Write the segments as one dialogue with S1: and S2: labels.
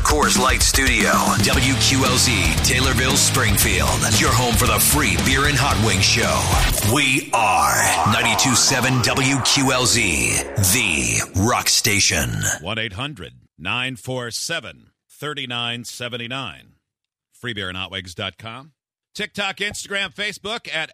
S1: Coors Light Studio. WQLZ, Taylorville, Springfield. Your home for the free beer and hot wing show. We are 92.7 WQLZ, the rock station.
S2: 1-800-947-3979. Freebeerandhotwings.com. TikTok, Instagram, Facebook at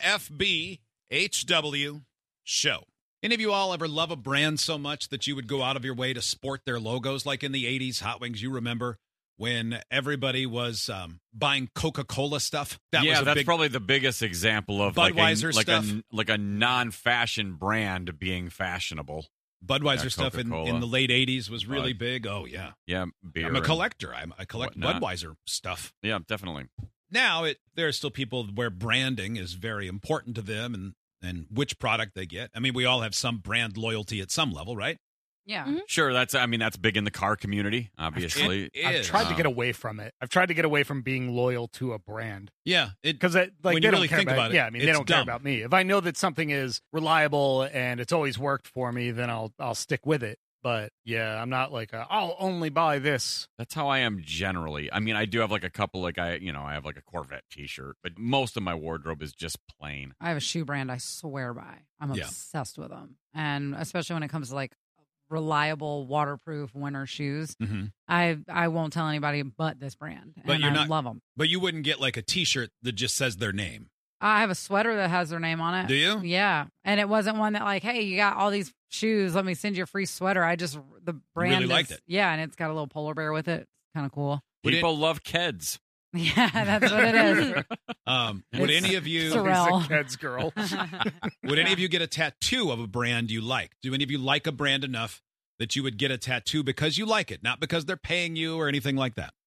S2: FBHW Show. Any of you all ever love a brand so much that you would go out of your way to sport their logos? Like in the 80s, Hot Wings, you remember when everybody was buying Coca-Cola stuff?
S3: That's probably the biggest example of
S2: Budweiser stuff.
S3: like a non-fashion brand being fashionable.
S2: Budweiser stuff in the late 80s was really big. Oh, yeah.
S3: Yeah, beer.
S2: I'm a collector. I collect Budweiser stuff.
S3: Yeah, definitely.
S2: Now, there are still people where branding is very important to them and which product they get. I mean, we all have some brand loyalty at some level, right?
S4: Yeah.
S5: Mm-hmm.
S3: Sure, that's big in the car community, obviously.
S6: I've tried to get away from it. I've tried to get away from being loyal to a brand.
S2: Yeah.
S6: Because they
S2: when you
S6: don't
S2: really
S6: care
S2: think about it,
S6: yeah, I mean, they don't care about me. If I know that something is reliable and it's always worked for me, then I'll stick with it. But yeah, I'm not like I'll only buy this.
S3: That's how I am generally. I mean, I do have like a couple, I have like a Corvette T-shirt, but most of my wardrobe is just plain.
S4: I have a shoe brand I swear by. I'm obsessed with them, and especially when it comes to like reliable, waterproof winter shoes.
S2: Mm-hmm.
S4: I won't tell anybody but this brand, and I love them.
S2: But you wouldn't get like a T-shirt that just says their name.
S4: I have a sweater that has their name on it.
S2: Do you?
S4: Yeah. And it wasn't one that like, hey, you got all these shoes. Let me send you a free sweater. The brand
S2: really liked it.
S4: Yeah. And it's got a little polar bear with it. It's kind of cool.
S3: People love Keds.
S4: Yeah, that's what it is.
S2: Would any of you...
S4: Sorrel.
S6: He's a Keds girl.
S2: Would any of you get a tattoo of a brand you like? Do any of you like a brand enough that you would get a tattoo because you like it, not because they're paying you or anything like that?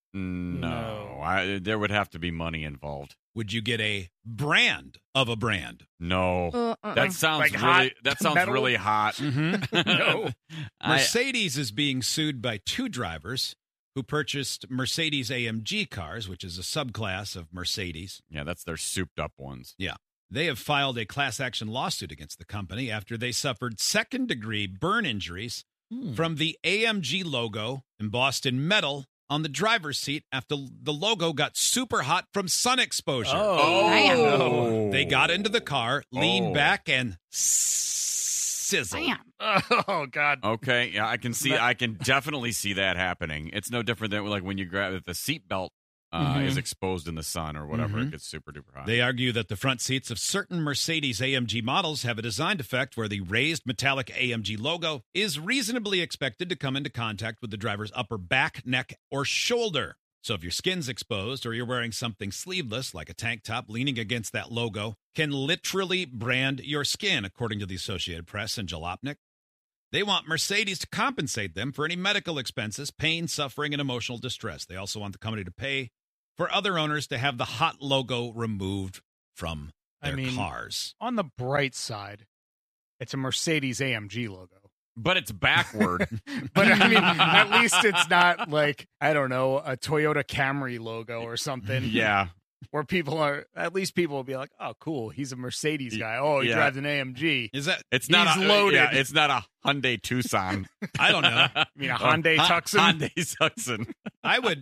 S3: No. There would have to be money involved.
S2: Would you get a brand of a brand?
S3: No. That sounds
S6: like
S3: really hot.
S2: Mm-hmm.
S6: No.
S2: Mercedes is being sued by two drivers who purchased Mercedes AMG cars, which is a subclass of Mercedes.
S3: Yeah, that's their souped-up ones.
S2: Yeah. They have filed a class action lawsuit against the company after they suffered second-degree burn injuries from the AMG logo embossed in metal on the driver's seat after the logo got super hot from sun exposure.
S4: Damn.
S2: They got into the car, leaned back, and sizzled.
S4: Damn.
S6: Oh, God.
S3: Okay, yeah, I can definitely see that happening. It's no different than like when you grab the seatbelt is exposed in the sun or whatever. It gets super duper hot.
S2: They argue that the front seats of certain Mercedes AMG models have a design defect where the raised metallic AMG logo is reasonably expected to come into contact with the driver's upper back, neck, or shoulder. So if your skin's exposed or you're wearing something sleeveless like a tank top leaning against that logo can literally brand your skin, according to the Associated Press and Jalopnik. They want Mercedes to compensate them for any medical expenses, pain, suffering, and emotional distress. They also want the company to pay for other owners to have the hot logo removed from their cars.
S6: On the bright side, it's a Mercedes AMG logo.
S3: But it's backward.
S6: But I mean, at least it's not like, I don't know, a Toyota Camry logo or something.
S3: Yeah.
S6: Where at least people will be like, oh, cool, he's a Mercedes guy. Oh, he drives an AMG.
S2: Is that?
S3: It's not
S6: loaded.
S3: Yeah, it's not a Hyundai Tucson.
S2: I don't know.
S6: I mean, a Hyundai Tucson?
S3: Hyundai Tucson.
S2: I would...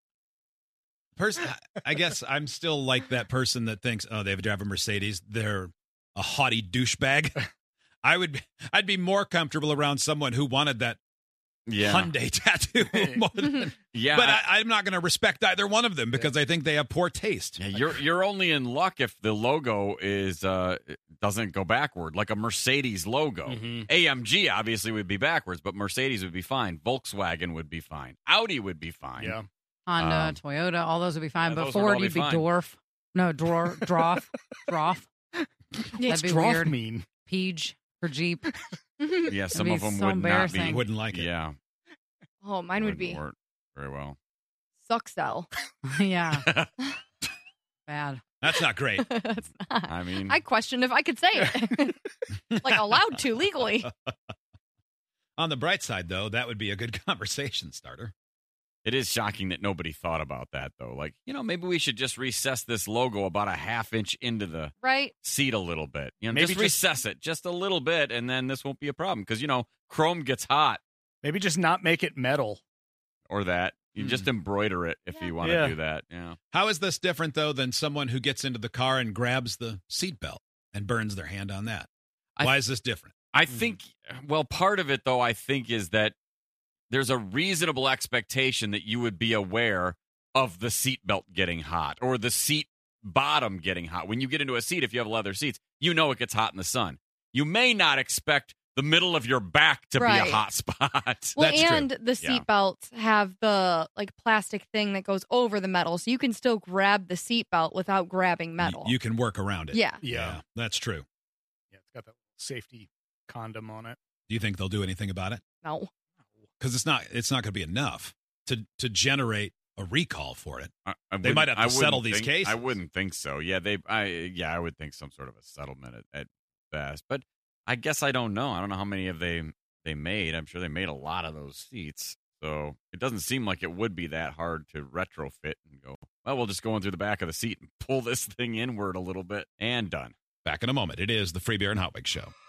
S2: I guess I'm still like that person that thinks, oh, they drive a Mercedes, they're a haughty douchebag. I'd be more comfortable around someone who wanted that Hyundai tattoo more than, but I'm not going to respect either one of them because I think they have poor taste.
S3: Yeah, you're only in luck if the logo is doesn't go backward, like a Mercedes logo. AMG obviously would be backwards, but Mercedes would be fine. Volkswagen would be fine. Audi would be fine.
S6: Yeah.
S4: Honda, Toyota, all those would be fine.
S3: Yeah,
S4: but
S3: those would
S4: Ford,
S3: all be
S4: you'd be
S3: fine.
S4: Dwarf. No, Droff.
S6: What's
S4: That'd be
S6: Droff
S4: weird.
S6: mean?
S4: Peach for Jeep.
S3: Yeah, some
S4: be
S3: of them
S4: so
S3: would not be.
S4: embarrassing.
S2: Wouldn't like it.
S3: Yeah.
S5: Oh, mine would be
S3: Wouldn't work very well.
S5: Suxel.
S4: Yeah. Bad.
S2: That's not great.
S5: That's not.
S3: I mean,
S5: I questioned if I could say it. Like allowed to legally.
S2: On the bright side, though, that would be a good conversation starter.
S3: it is shocking that nobody thought about that, though. Like, maybe we should just recess this logo about a half inch into the seat a little bit.
S6: Maybe
S3: just recess it just a little bit, and then this won't be a problem. Because, chrome gets hot.
S6: Maybe just not make it metal.
S3: Or that. You just embroider it if you want to do that. Yeah.
S2: How is this different, though, than someone who gets into the car and grabs the seatbelt and burns their hand on that? Why is this different?
S3: I think, well, part of it, though, I think is that there's a reasonable expectation that you would be aware of the seatbelt getting hot or the seat bottom getting hot. When you get into a seat, if you have leather seats, you know it gets hot in the sun. You may not expect the middle of your back to be a hot spot.
S5: Well,
S2: That's
S5: and
S2: true.
S5: the seat belts have the plastic thing that goes over the metal, so you can still grab the seat belt without grabbing metal.
S2: You can work around it.
S5: Yeah.
S2: That's true.
S6: Yeah, it's got that safety condom on it.
S2: Do you think they'll do anything about it?
S5: No.
S2: Because it's not going to be enough to generate a recall for it. They might have to
S3: I
S2: settle
S3: wouldn't
S2: these
S3: think-
S2: cases.
S3: I wouldn't think so. Yeah, I would think some sort of a settlement at best. But I guess I don't know. I don't know how many of they made. I'm sure they made a lot of those seats. So it doesn't seem like it would be that hard to retrofit and go, well, we'll just go in through the back of the seat and pull this thing inward a little bit and done.
S2: Back in a moment. It is the Free Beer and Hot Wings Show.